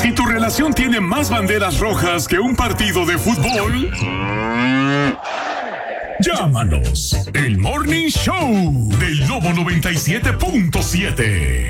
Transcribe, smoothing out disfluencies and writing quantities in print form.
Si tu relación tiene más banderas rojas que un partido de fútbol, llámanos. El Morning Show del Lobo 97.7.